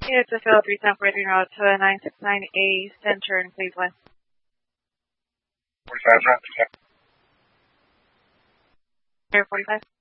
It's a Phil 3743 route to 969A Center in Cleveland. 45 route. Air 45.